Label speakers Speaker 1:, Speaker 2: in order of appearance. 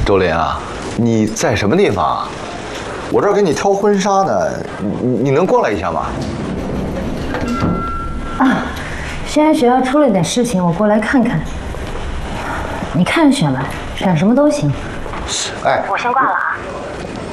Speaker 1: 周林啊，你在什么地方啊？我这儿给你挑婚纱呢，你能过来一下吗？
Speaker 2: 啊，现在学校出了点事情，我过来看看。你看选吧，选什么都行。
Speaker 1: 哎，
Speaker 2: 我先挂了啊。